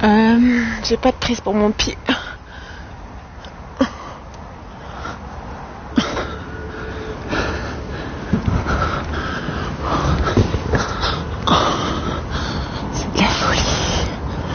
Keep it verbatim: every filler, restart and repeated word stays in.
Euh, j'ai pas de prise pour mon pied.